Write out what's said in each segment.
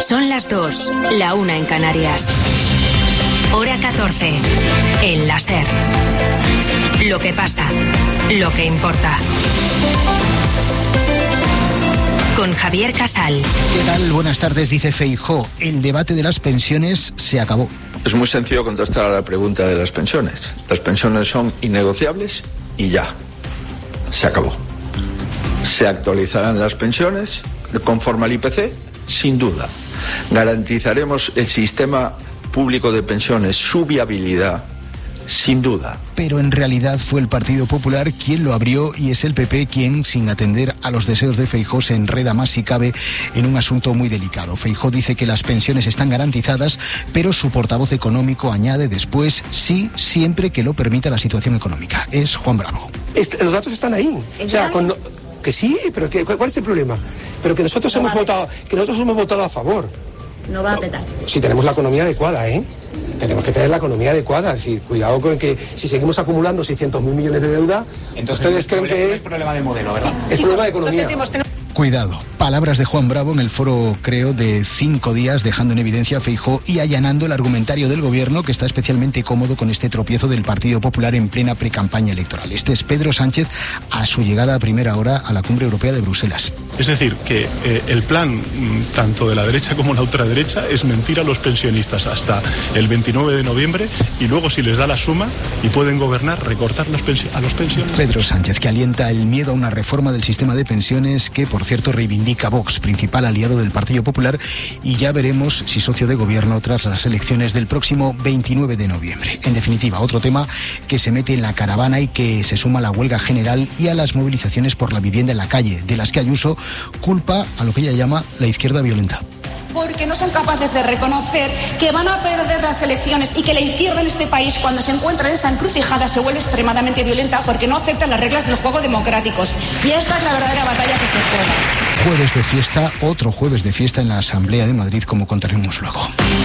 Son las 2, la 1 en Canarias. Hora 14, en la SER. Lo que pasa, lo que importa. Con Javier Casal. ¿Qué tal? Buenas tardes, dice Feijóo. El debate de las pensiones se acabó. Es muy sencillo contestar a la pregunta de las pensiones. Las pensiones son innegociables y ya. Se acabó. Se actualizarán las pensiones conforme al IPC, sin duda. Garantizaremos el sistema público de pensiones, su viabilidad, sin duda. Pero en realidad fue el Partido Popular quien lo abrió y es el PP quien, sin atender a los deseos de Feijóo, se enreda más si cabe en un asunto muy delicado. Feijóo dice que las pensiones están garantizadas, pero su portavoz económico añade después, sí, siempre que lo permita la situación económica. Es Juan Bravo. Los datos están ahí. O sea, que sí, pero ¿cuál es el problema? Pero que nosotros hemos votado a favor. No va a petar. Si tenemos la economía adecuada, ¿eh? Tenemos que tener la economía adecuada. Es decir, cuidado con que si seguimos acumulando 600.000 millones de deuda, entonces ustedes creen que es problema de modelo, ¿verdad? Es problema de economía. Cuidado. Palabras de Juan Bravo en el foro, creo, de 5 días, dejando en evidencia a Feijóo y allanando el argumentario del gobierno, que está especialmente cómodo con este tropiezo del Partido Popular en plena precampaña electoral. Este es Pedro Sánchez a su llegada a primera hora a la Cumbre Europea de Bruselas. Es decir, que el plan, tanto de la derecha como la ultraderecha, es mentir a los pensionistas hasta el 29 de noviembre y luego, si les da la suma y pueden gobernar, recortar a los pensionistas. Pedro Sánchez, que alienta el miedo a una reforma del sistema de pensiones que, por cierto, reivindica Vox, principal aliado del Partido Popular, y ya veremos si socio de gobierno tras las elecciones del próximo 29 de noviembre. En definitiva, otro tema que se mete en la caravana y que se suma a la huelga general y a las movilizaciones por la vivienda en la calle, de las que Ayuso culpa a lo que ella llama la izquierda violenta. Porque no son capaces de reconocer que van a perder las elecciones y que la izquierda en este país, cuando se encuentra en esa encrucijada, se vuelve extremadamente violenta porque no aceptan las reglas del juego democráticos. Y esta es la verdadera batalla que se juega. Jueves de fiesta, otro jueves de fiesta en la Asamblea de Madrid, como contaremos luego.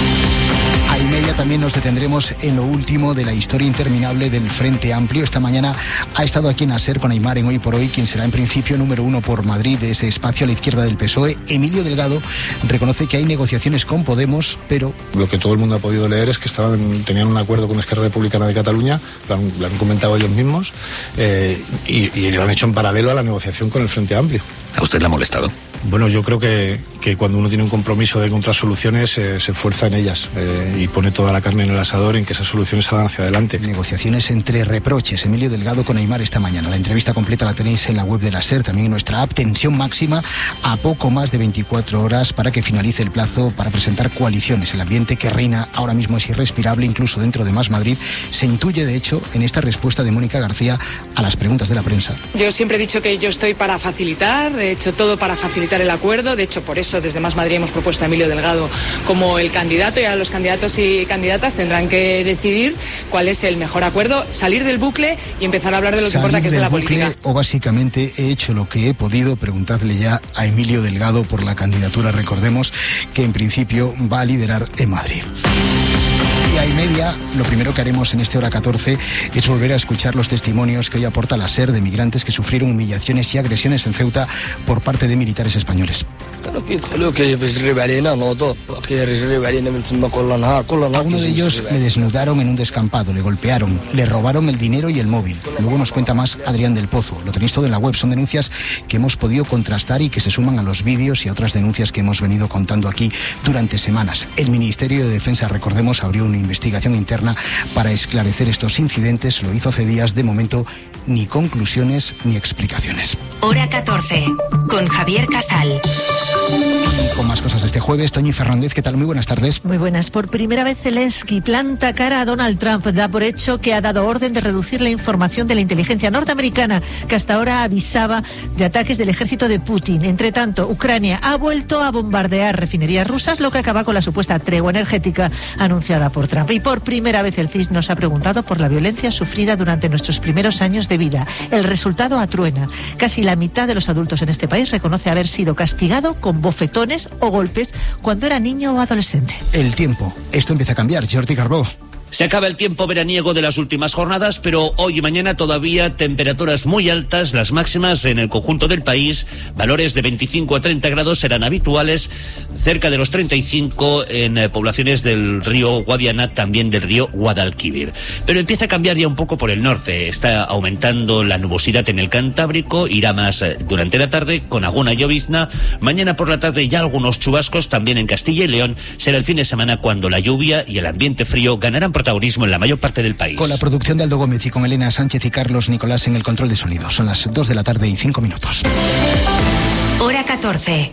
A y media también nos detendremos en lo último de la historia interminable del Frente Amplio. Esta mañana ha estado aquí en la SER con Aimar en Hoy por Hoy, quien será en principio número 1 por Madrid de ese espacio a la izquierda del PSOE. Emilio Delgado reconoce que hay negociaciones con Podemos, pero... Lo que todo el mundo ha podido leer es que tenían un acuerdo con Esquerra Republicana de Cataluña, lo han comentado ellos mismos, y lo han hecho en paralelo a la negociación con el Frente Amplio. ¿A usted le ha molestado? Bueno, yo creo que cuando uno tiene un compromiso de encontrar soluciones, se esfuerza en ellas y pone toda la carne en el asador en que esas soluciones salgan hacia adelante. Negociaciones entre reproches. Emilio Delgado con Aimar esta mañana. La entrevista completa la tenéis en la web de la SER, también en nuestra app. Tensión máxima a poco más de 24 horas para que finalice el plazo para presentar coaliciones. El ambiente que reina ahora mismo es irrespirable, incluso dentro de Más Madrid. Se intuye, de hecho, en esta respuesta de Mónica García a las preguntas de la prensa. Yo siempre he dicho que yo estoy para facilitar, he hecho todo para facilitar el acuerdo. De hecho, por eso desde Más Madrid hemos propuesto a Emilio Delgado como el candidato, y ahora los candidatos y candidatas tendrán que decidir cuál es el mejor acuerdo, salir del bucle y empezar a hablar de lo que importa, que es de la política. O básicamente he hecho lo que he podido. Preguntadle ya a Emilio Delgado por la candidatura. Recordemos que en principio va a liderar en Madrid. Y a y media, lo primero que haremos en este hora 14 es volver a escuchar los testimonios que hoy aporta la SER de migrantes que sufrieron humillaciones y agresiones en Ceuta por parte de militares españoles. A uno de ellos le desnudaron en un descampado, le golpearon, le robaron el dinero y el móvil. Luego nos cuenta más Adrián del Pozo. Lo tenéis todo en la web. Son denuncias que hemos podido contrastar y que se suman a los vídeos y a otras denuncias que hemos venido contando aquí durante semanas. El Ministerio de Defensa, recordemos, abrió una investigación interna para esclarecer estos incidentes. Lo hizo hace días. De momento, ni conclusiones ni explicaciones. Hora 14, con Javier Casal. Y con más cosas este jueves, Toñi Fernández, ¿qué tal? Muy buenas tardes. Muy buenas. Por primera vez Zelensky planta cara a Donald Trump. Da por hecho que ha dado orden de reducir la información de la inteligencia norteamericana, que hasta ahora avisaba de ataques del ejército de Putin. Entre tanto, Ucrania ha vuelto a bombardear refinerías rusas, lo que acaba con la supuesta tregua energética anunciada por Trump. Y por primera vez el CIS nos ha preguntado por la violencia sufrida durante nuestros primeros años de vida. El resultado atruena. Casi la mitad de los adultos en este país reconoce haber sido castigado con bofetones o golpes cuando era niño o adolescente. El tiempo. Esto empieza a cambiar. Jordi Carbó. Se acaba el tiempo veraniego de las últimas jornadas, pero hoy y mañana todavía temperaturas muy altas, las máximas en el conjunto del país, valores de 25 a 30 grados serán habituales, cerca de los 35 en poblaciones del río Guadiana, también del río Guadalquivir. Pero empieza a cambiar ya un poco por el norte, está aumentando la nubosidad en el Cantábrico, irá más durante la tarde con alguna llovizna, mañana por la tarde ya algunos chubascos también en Castilla y León, será el fin de semana cuando la lluvia y el ambiente frío ganarán protagonismo en la mayor parte del país. Con la producción de Aldo Gómez y con Elena Sánchez y Carlos Nicolás en el control de sonido. Son las 2 de la tarde y 5 minutos. Hora 14.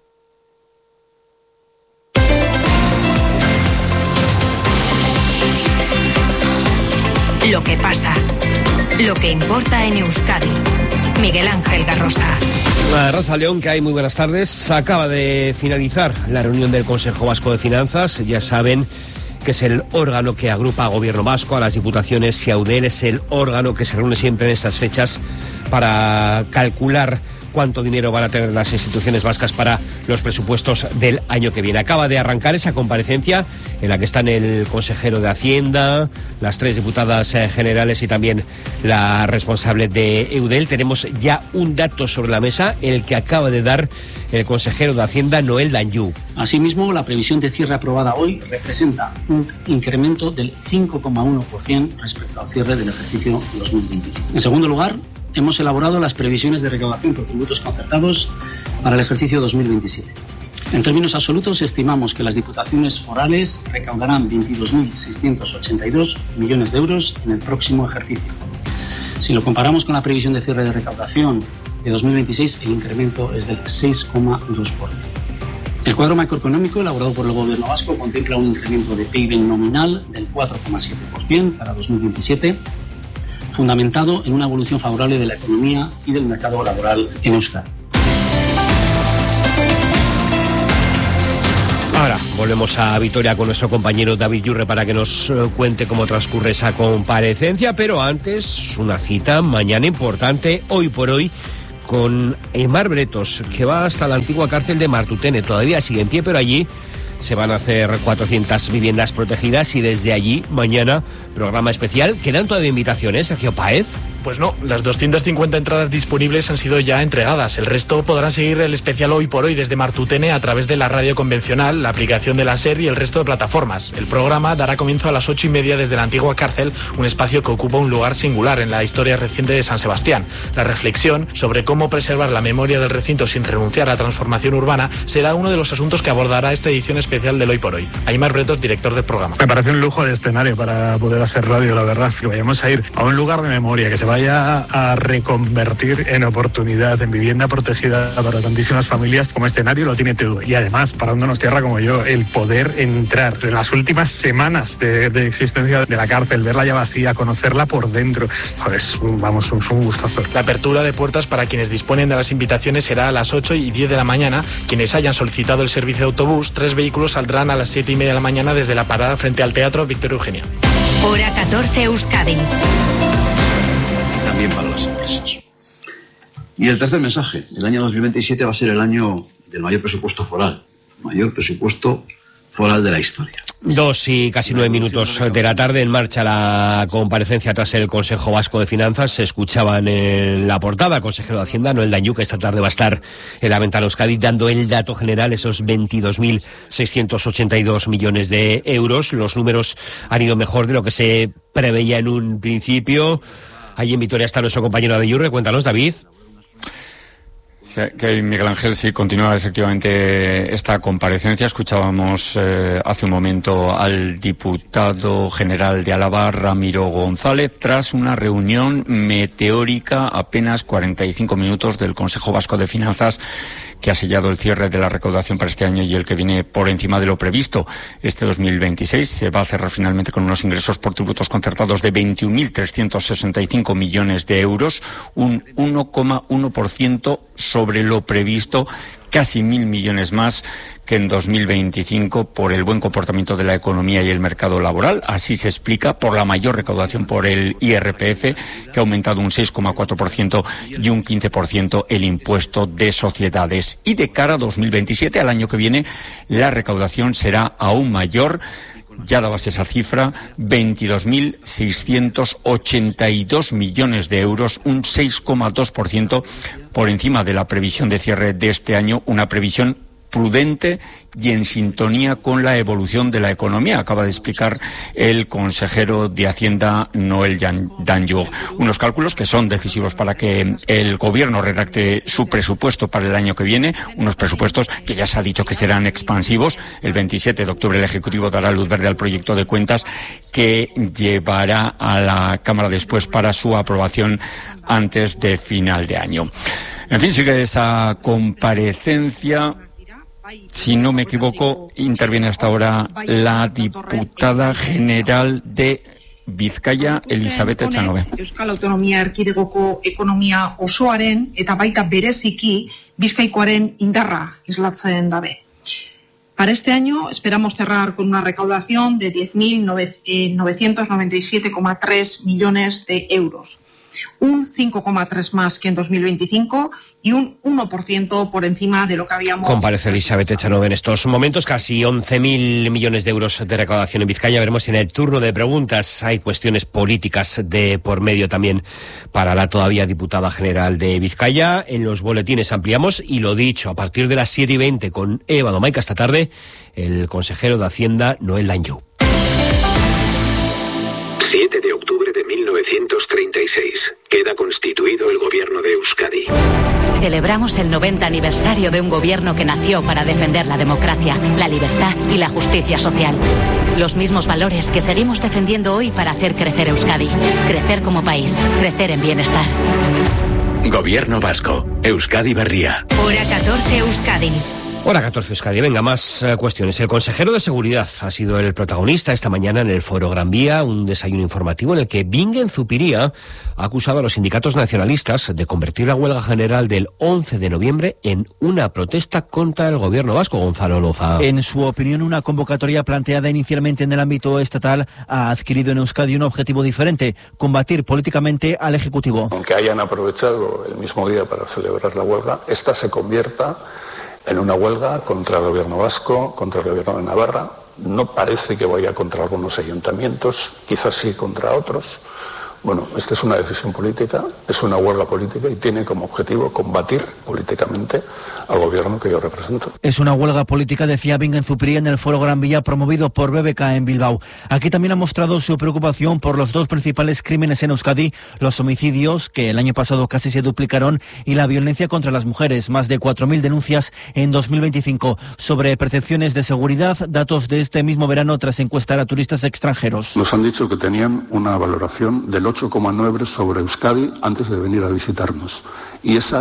Lo que pasa. Lo que importa en Euskadi. Miguel Ángel Garrosa. Raza León, que hay muy buenas tardes. Acaba de finalizar la reunión del Consejo Vasco de Finanzas. Ya saben que es el órgano que agrupa a Gobierno Vasco, a las diputaciones y a Eudel. Es el órgano que se reúne siempre en estas fechas para calcular cuánto dinero van a tener las instituciones vascas para los presupuestos del año que viene. Acaba de arrancar esa comparecencia en la que están el consejero de Hacienda, las 3 diputadas generales y también la responsable de Eudel. Tenemos ya un dato sobre la mesa, el que acaba de dar el consejero de Hacienda, Noel Danjou. Asimismo, la previsión de cierre aprobada hoy representa un incremento del 5,1% respecto al cierre del ejercicio 2025. En segundo lugar, hemos elaborado las previsiones de recaudación por tributos concertados para el ejercicio 2027. En términos absolutos, estimamos que las diputaciones forales recaudarán 22.682 millones de euros en el próximo ejercicio. Si lo comparamos con la previsión de cierre de recaudación de 2026, el incremento es del 6,2%. El cuadro macroeconómico elaborado por el Gobierno vasco contempla un incremento de PIB nominal del 4,7% para 2027, fundamentado en una evolución favorable de la economía y del mercado laboral en Euskadi. Ahora volvemos a Vitoria con nuestro compañero David Yurre para que nos cuente cómo transcurre esa comparecencia, pero antes una cita mañana importante, hoy por hoy, con Aimar Bretos, que va hasta la antigua cárcel de Martutene. Todavía sigue en pie, pero allí se van a hacer 400 viviendas protegidas y desde allí, mañana, programa especial. ¿Quedan todavía invitaciones, Sergio Páez? Pues no, las 250 entradas disponibles han sido ya entregadas. El resto podrán seguir el especial hoy por hoy desde Martutene a través de la radio convencional, la aplicación de la SER y el resto de plataformas. El programa dará comienzo a las 8:30 desde la antigua cárcel, un espacio que ocupa un lugar singular en la historia reciente de San Sebastián. La reflexión sobre cómo preservar la memoria del recinto sin renunciar a la transformación urbana será uno de los asuntos que abordará esta edición especial del Hoy por Hoy. Aimar Bretos, director del programa. Me parece un lujo de escenario para poder hacer radio, la verdad. Que vayamos a ir a un lugar de memoria, que se vaya a reconvertir en oportunidad, en vivienda protegida para tantísimas familias. Como escenario lo tiene todo. Y además, parándonos tierra como yo, el poder entrar en las últimas semanas de existencia de la cárcel, verla ya vacía, conocerla por dentro. Joder, es un gustazo. La apertura de puertas para quienes disponen de las invitaciones será a las 8:10 de la mañana. Quienes hayan solicitado el servicio de autobús, 3 vehículos saldrán a las 7:30 de la mañana desde la parada frente al Teatro Víctor Eugenia. Hora 14 Euskadi. También para las empresas. Y el tercer mensaje, el año 2027 va a ser el año del mayor presupuesto foral, de la historia. 2 y casi 9 minutos de la tarde, en marcha la comparecencia tras el Consejo Vasco de Finanzas. Se escuchaban en la portada al consejero de Hacienda, Noel Danjou, que esta tarde va a estar en la Ventana Euskadi dando el dato general, esos 22.682 millones de euros. Los números han ido mejor de lo que se preveía en un principio. Allí en Vitoria está nuestro compañero David Yurre. Cuéntanos, David. Sí, que Miguel Ángel, sí, continúa efectivamente esta comparecencia. Escuchábamos hace un momento al diputado general de Álava, Ramiro González, tras una reunión meteórica, apenas 45 minutos, del Consejo Vasco de Finanzas, que ha sellado el cierre de la recaudación para este año y el que viene por encima de lo previsto. Este 2026 se va a cerrar finalmente con unos ingresos por tributos concertados de 21.365 millones de euros, un 1,1% sobre lo previsto, casi 1.000 millones más que en 2025 por el buen comportamiento de la economía y el mercado laboral. Así se explica por la mayor recaudación por el IRPF, que ha aumentado un 6,4% y un 15% el impuesto de sociedades. Y de cara a 2027, al año que viene, la recaudación será aún mayor. ya dabas esa cifra, 22.682 millones de euros, un 6,2% por encima de la previsión de cierre de este año, una previsión prudente y en sintonía con la evolución de la economía, acaba de explicar el consejero de Hacienda, Noel Danjou. Unos cálculos que son decisivos para que el gobierno redacte su presupuesto para el año que viene, unos presupuestos que ya se ha dicho que serán expansivos. El 27 de octubre el Ejecutivo dará luz verde al proyecto de cuentas que llevará a la Cámara después para su aprobación antes de final de año. En fin, sigue esa comparecencia. Si no me equivoco, interviene hasta ahora la diputada general de Bizkaia, Elizabeth Echanove. Euskal Autonomia Erkidegoko ekonomia osoaren eta baita bereziki Bizkaikoaren indarra islatzen dabe. Para este año esperamos cerrar con una recaudación de 10.997,3 millones de euros. Un 5,3 más que en 2025 y un 1% por encima de lo que habíamos... Comparece Elizabeth Echanove en estos momentos, casi 11.000 millones de euros de recaudación en Vizcaya. Veremos si en el turno de preguntas hay cuestiones políticas de por medio también para la todavía diputada general de Vizcaya. En los boletines ampliamos y lo dicho, a partir de las 7:20 con Eva Domaica esta tarde, el consejero de Hacienda, Noel Danjou. 7 de octubre de 1936. Queda constituido el gobierno de Euskadi. Celebramos el 90 aniversario de un gobierno que nació para defender la democracia, la libertad y la justicia social. Los mismos valores que seguimos defendiendo hoy para hacer crecer Euskadi. Crecer como país, crecer en bienestar. Gobierno vasco. Euskadi Berria. Hora 14 Euskadi. Hora 14 Euskadi. Venga, más cuestiones. El consejero de Seguridad ha sido el protagonista esta mañana en el Foro Gran Vía, un desayuno informativo en el que Bingen Zupiria ha acusado a los sindicatos nacionalistas de convertir la huelga general del 11 de noviembre en una protesta contra el gobierno vasco. Gonzalo Loza. En su opinión, una convocatoria planteada inicialmente en el ámbito estatal ha adquirido en Euskadi un objetivo diferente: combatir políticamente al Ejecutivo. Aunque hayan aprovechado el mismo día para celebrar la huelga, esta se convierta en una huelga contra el gobierno vasco, contra el gobierno de Navarra. No parece que vaya contra algunos ayuntamientos, quizás sí contra otros. Bueno, esta es una decisión política, es una huelga política y tiene como objetivo combatir políticamente al gobierno que yo represento. Es una huelga política, decía Bingen Zupiria en el Foro Gran Vía, promovido por BBK en Bilbao. Aquí también ha mostrado su preocupación por los dos principales crímenes en Euskadi: los homicidios, que el año pasado casi se duplicaron, y la violencia contra las mujeres, más de 4.000 denuncias en 2025. Sobre percepciones de seguridad, datos de este mismo verano tras encuestar a turistas extranjeros. Nos han dicho que tenían una valoración del 8,9 sobre Euskadi antes de venir a visitarnos. Y ese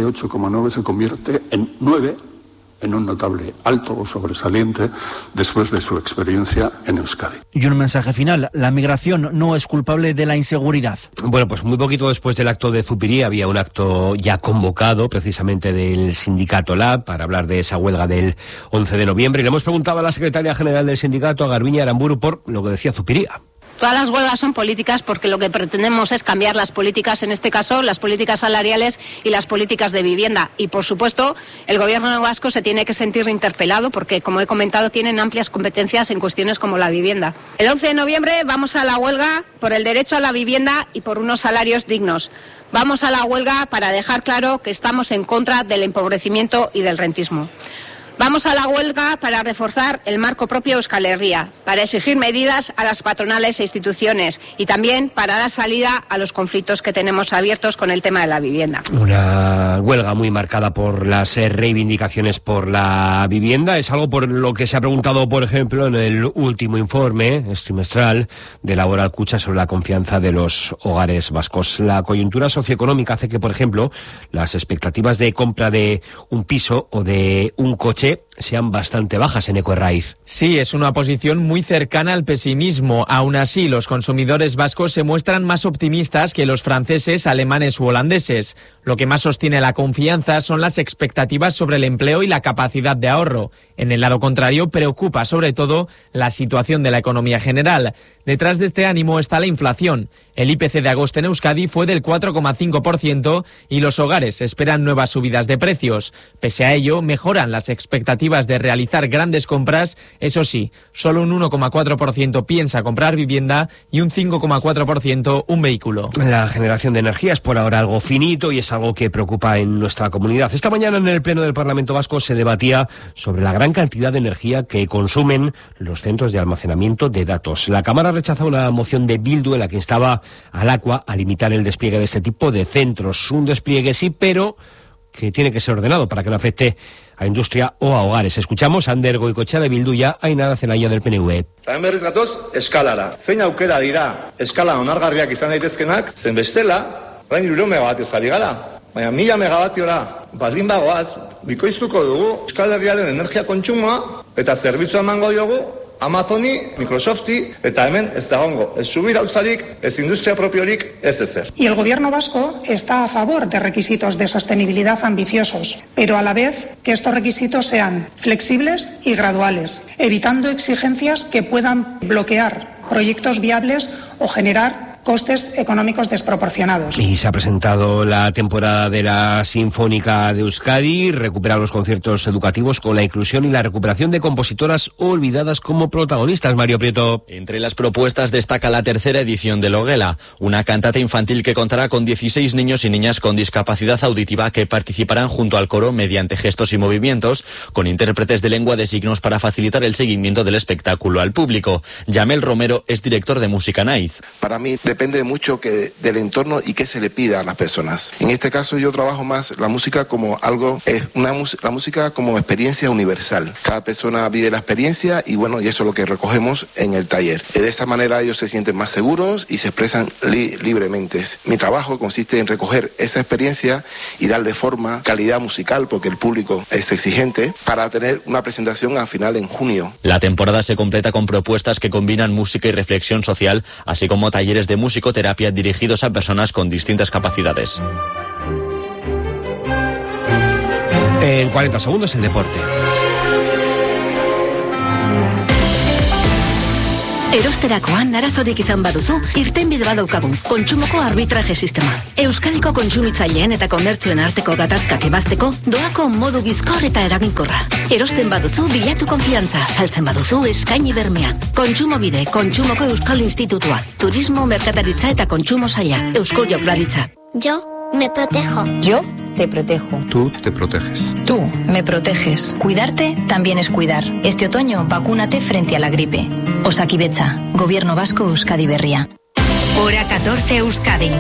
8,9 se convierte en 9, en un notable alto o sobresaliente después de su experiencia en Euskadi. Y un mensaje final: la migración no es culpable de la inseguridad. Bueno, pues muy poquito después del acto de Zupiria había un acto ya convocado precisamente del sindicato LAB para hablar de esa huelga del 11 de noviembre. Y le hemos preguntado a la secretaria general del sindicato, a Garbiñe Aramburu, por lo que decía Zupiria. Todas las huelgas son políticas porque lo que pretendemos es cambiar las políticas, en este caso las políticas salariales y las políticas de vivienda. Y por supuesto el gobierno vasco se tiene que sentir interpelado porque, como he comentado, tienen amplias competencias en cuestiones como la vivienda. El 11 de noviembre vamos a la huelga por el derecho a la vivienda y por unos salarios dignos. Vamos a la huelga para dejar claro que estamos en contra del empobrecimiento y del rentismo. Vamos a la huelga para reforzar el marco propio Euskal Herria, para exigir medidas a las patronales e instituciones y también para dar salida a los conflictos que tenemos abiertos con el tema de la vivienda. Una huelga muy marcada por las reivindicaciones por la vivienda. Es algo por lo que se ha preguntado, por ejemplo, en el último informe trimestral de Laboral Cucha sobre la confianza de los hogares vascos. La coyuntura socioeconómica hace que, por ejemplo, las expectativas de compra de un piso o de un coche sean bastante bajas en Ecoerraiz. Sí, es una posición muy cercana al pesimismo. Aún así, los consumidores vascos se muestran más optimistas que los franceses, alemanes u holandeses. Lo que más sostiene la confianza son las expectativas sobre el empleo y la capacidad de ahorro. En el lado contrario, preocupa sobre todo la situación de la economía general. Detrás de este ánimo está la inflación. El IPC de agosto en Euskadi fue del 4,5% y los hogares esperan nuevas subidas de precios. Pese a ello, mejoran las expectativas expectativas de realizar grandes compras. Eso sí, solo un 1,4% piensa comprar vivienda y un 5,4% un vehículo. La generación de energía es por ahora algo finito y es algo que preocupa en nuestra comunidad. Esta mañana en el Pleno del Parlamento Vasco se debatía sobre la gran cantidad de energía que consumen los centros de almacenamiento de datos. La Cámara rechaza una moción de Bildu en la que instaba al ACUA a limitar el despliegue de este tipo de centros. Un despliegue sí, pero que tiene que ser ordenado para que no afecte a industria o a hogares. Escuchamos a Ander Goikoetxea de Bildu y a Ainara Zelaya del PNV. Hemen berriz gatoz eskalara. Zein aukera dira eskala onargarriak izan daitezkenak, zen bestela, orain 300 megabatioz ari gara. Baina 1000 megabatiora baldin bagoaz, bikoiztuko dugu Euskal Herriaren energia kontsumoa eta zerbitzua emango diogu Amazoni, Microsofti, eta hemen ez dagongo ez subirautzarik, ez industria propiorik, ez ezer. Y el Gobierno vasco está a favor de requisitos de sostenibilidad ambiciosos, pero a la vez que estos requisitos sean flexibles y graduales, evitando exigencias que puedan bloquear proyectos viables o generar costes económicos desproporcionados. Y se ha presentado la temporada de la Sinfónica de Euskadi, recupera los conciertos educativos con la inclusión y la recuperación de compositoras olvidadas como protagonistas. Mario Prieto. Entre las propuestas destaca la tercera edición de Loguela, una cantata infantil que contará con 16 niños y niñas con discapacidad auditiva que participarán junto al coro mediante gestos y movimientos, con intérpretes de lengua de signos para facilitar el seguimiento del espectáculo al público. Yamel Romero es director de Música Nice. Para mí depende mucho del entorno y qué se le pida a las personas. En este caso yo trabajo más la música como algo, la música como experiencia universal. Cada persona vive la experiencia y bueno, y eso es lo que recogemos en el taller. De esa manera ellos se sienten más seguros y se expresan libremente. Mi trabajo consiste en recoger esa experiencia y darle forma, calidad musical, porque el público es exigente, para tener una presentación al final en junio. La temporada se completa con propuestas que combinan música y reflexión social, así como talleres de musicoterapia dirigidos a personas con distintas capacidades. En 40 segundos el deporte. Erosterakoan arazorik izan baduzu, irtenbide badaukagu, kontsumoko arbitraje sistema. Euskadiko kontsumitzaileen eta komertzioen arteko gatazkak ebazteko, doako modu bizkor eta eraginkorra. Erosten baduzu, bilatu konfiantza, saltzen baduzu, eskaini bermea. Kontsumobide, Kontsumoko Euskal Institutua, Turismo, Merkataritza eta Kontsumo Saila, Eusko Jaurlaritza. Yo me protejo. Yo te protejo. Tú te proteges. Tú me proteges. Cuidarte también es cuidar. Este otoño, vacúnate frente a la gripe. Osakidetza, Gobierno Vasco, Euskadi Berria. Hora 14 Euskadi.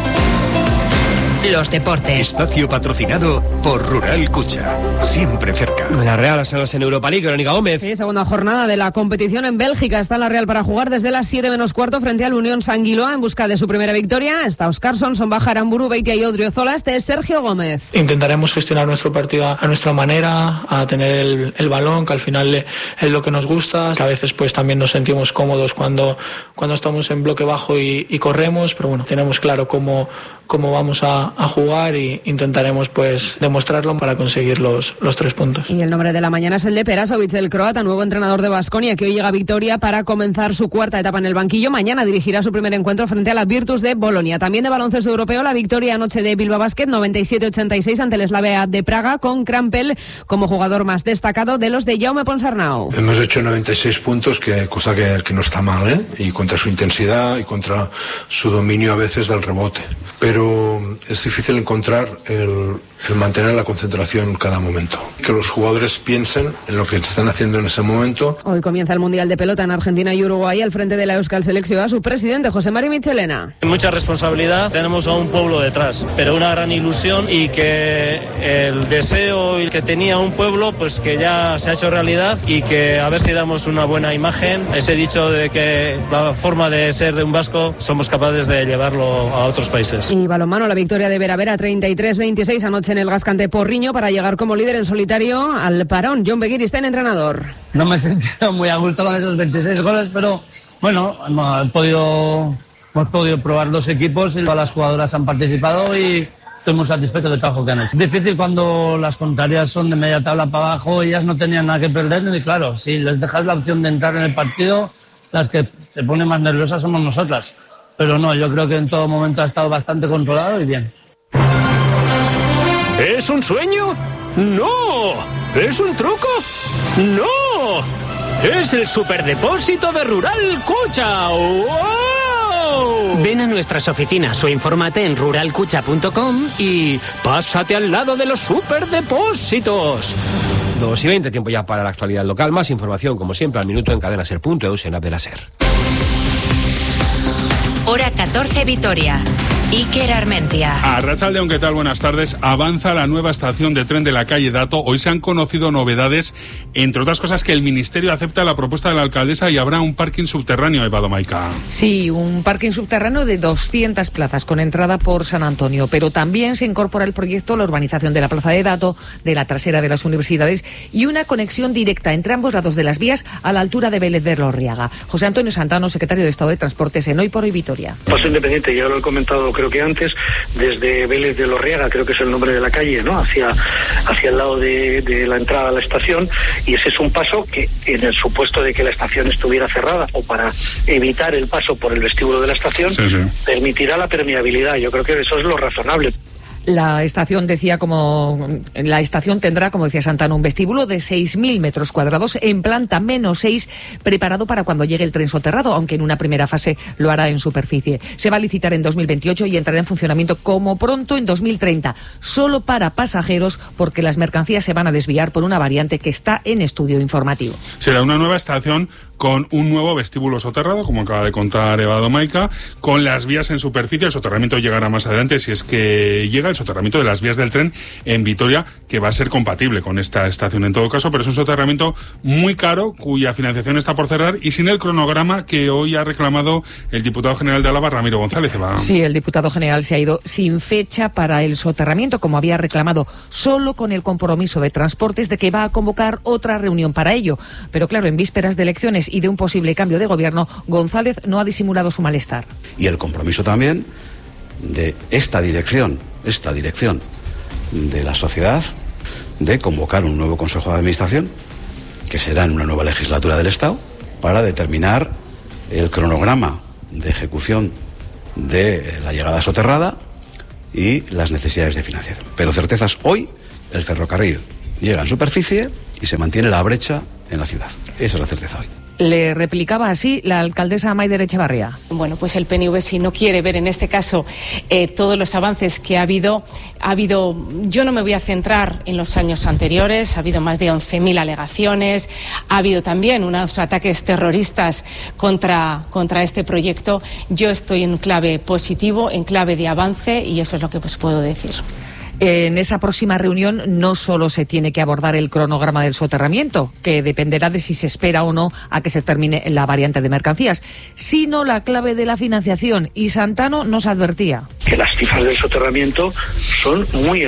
Los deportes. Espacio patrocinado por Rural Cucha. Siempre cerca. La Real Arsenal en Europa League, Verónica Gómez. Sí, segunda jornada de la competición en Bélgica. Está la Real para jugar desde las 7:15 frente al Unión Sanguiloa en busca de su primera victoria. Está Oscarsson, Sonbaja, Aramburu, Beitia y Odriozola. Este es Sergio Gómez. Intentaremos gestionar nuestro partido a nuestra manera, a tener el balón, que al final es lo que nos gusta. A veces pues también nos sentimos cómodos cuando estamos en bloque bajo y corremos, pero bueno, tenemos claro cómo vamos a jugar y intentaremos pues demostrarlo para conseguir los 3 puntos. Y el nombre de la mañana es el de Perasovic, el croata, nuevo entrenador de Baskonia, que hoy llega a Vitoria para comenzar su cuarta etapa en el banquillo. Mañana dirigirá su primer encuentro frente a la Virtus de Bolonia. También de baloncesto europeo, la victoria anoche de Bilbao Basket, 97-86 ante el Slavia de Praga, con Krampel como jugador más destacado de los de Jaume Ponsarnau. Hemos hecho 96 puntos, cosa que no está mal, ¿eh? Y contra su intensidad y contra su dominio a veces del rebote. Pero es difícil encontrar el mantener la concentración cada momento. Que los jugadores piensen en lo que están haciendo en ese momento. Hoy comienza el Mundial de Pelota en Argentina y Uruguay. Al frente de la Euskal Selección a su presidente, José Mari Michelena. Mucha responsabilidad, tenemos a un pueblo detrás, pero una gran ilusión, y que el deseo que tenía un pueblo, pues que ya se ha hecho realidad, y que a ver si damos una buena imagen. Ese dicho de que la forma de ser de un vasco somos capaces de llevarlo a otros países. Y balonmano, la victoria de Vera 33-26 anoche en el Gascante Porriño para llegar como líder en solitario al parón. John Begiristain, entrenador. No me he sentido muy a gusto con esos 26 goles, pero bueno, hemos podido probar 2 equipos y todas las jugadoras han participado y estoy muy satisfecho del trabajo que han hecho. Es difícil cuando las contrarias son de media tabla para abajo y ellas no tenían nada que perder, y claro, si les dejas la opción de entrar en el partido, las que se ponen más nerviosas somos nosotras. Pero no, yo creo que en todo momento ha estado bastante controlado y bien. ¿Es un sueño? ¡No! ¿Es un truco? ¡No! ¡Es el superdepósito de Rural Cucha! ¡Wow! Ven a nuestras oficinas o infórmate en ruralcucha.com y pásate al lado de los superdepósitos. 2:20, tiempo ya para la actualidad local. Más información, como siempre, al minuto en cadenaser.eus en app de la SER. Hora 14, Vitoria. Iker Armentia. Arratsaldeon, ¿qué tal? Buenas tardes. Avanza la nueva estación de tren de la calle Dato. Hoy se han conocido novedades, entre otras cosas, que el Ministerio acepta la propuesta de la alcaldesa y habrá un parking subterráneo, Eva Domaica. Sí, un parking subterráneo de 200 plazas con entrada por San Antonio, pero también se incorpora al proyecto la urbanización de la plaza de Dato, de la trasera de las universidades y una conexión directa entre ambos lados de las vías a la altura de Vélez de Lorriaga. José Antonio Santano, secretario de Estado de Transportes en Hoy por Hoy Vitoria. Paso Independiente, ya lo he comentado creo que antes, desde Vélez de Lorriaga, creo que es el nombre de la calle, ¿no? Hacia el lado de la entrada a la estación, y ese es un paso que, en el supuesto de que la estación estuviera cerrada o para evitar el paso por el vestíbulo de la estación, permitirá la permeabilidad. Yo creo que eso es lo razonable. La estación tendrá, como decía Santana, un vestíbulo de 6.000 metros cuadrados en planta -6, preparado para cuando llegue el tren soterrado, aunque en una primera fase lo hará en superficie. Se va a licitar en 2028 y entrará en funcionamiento como pronto en 2030, solo para pasajeros, porque las mercancías se van a desviar por una variante que está en estudio informativo. Será una nueva estación con un nuevo vestíbulo soterrado, como acaba de contar Eva Domaica, con las vías en superficie. El soterramiento llegará más adelante, si es que llega, el soterramiento de las vías del tren en Vitoria, que va a ser compatible con esta estación en todo caso, pero es un soterramiento muy caro, cuya financiación está por cerrar y sin el cronograma que hoy ha reclamado el diputado general de Álava, Ramiro González. Sí, el diputado general se ha ido sin fecha para el soterramiento, como había reclamado, solo con el compromiso de Transportes de que va a convocar otra reunión para ello. Pero claro, en vísperas de elecciones y de un posible cambio de gobierno, González no ha disimulado su malestar. Y el compromiso también de esta dirección de la sociedad de convocar un nuevo Consejo de Administración, que será en una nueva legislatura del Estado, para determinar el cronograma de ejecución de la llegada soterrada y las necesidades de financiación. Pero certezas, hoy el ferrocarril llega en superficie y se mantiene la brecha en la ciudad. Esa es la certeza hoy. Le replicaba así la alcaldesa Maider Echevarría. Bueno, pues el PNV, si no quiere ver en este caso todos los avances que ha habido, yo no me voy a centrar en los años anteriores, ha habido más de 11.000 alegaciones, ha habido también unos ataques terroristas contra este proyecto. Yo estoy en clave positivo, en clave de avance, y eso es lo que pues puedo decir. En esa próxima reunión no solo se tiene que abordar el cronograma del soterramiento, que dependerá de si se espera o no a que se termine la variante de mercancías, sino la clave de la financiación. Y Santano nos advertía que las cifras del soterramiento son muy